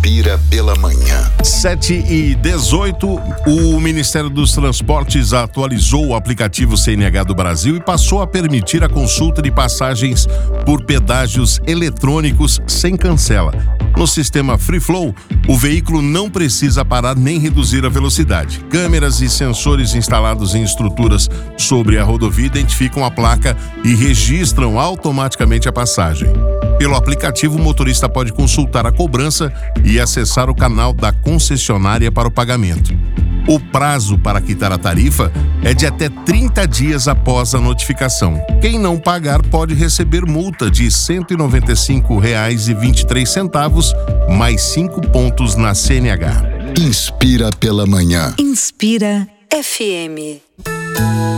Inspira pela manhã. 7h18, o Ministério dos Transportes atualizou o aplicativo CNH do Brasil e passou a permitir a consulta de passagens por pedágios eletrônicos sem cancela. No sistema Free Flow, o veículo não precisa parar nem reduzir a velocidade. Câmeras e sensores instalados em estruturas sobre a rodovia identificam a placa e registram automaticamente a passagem. Pelo aplicativo, o motorista pode consultar a cobrança e acessar o canal da concessionária para o pagamento. O prazo para quitar a tarifa é de até 30 dias após a notificação. Quem não pagar pode receber multa de R$ 195,23, mais 5 pontos na CNH. Inspira pela manhã. Inspira FM.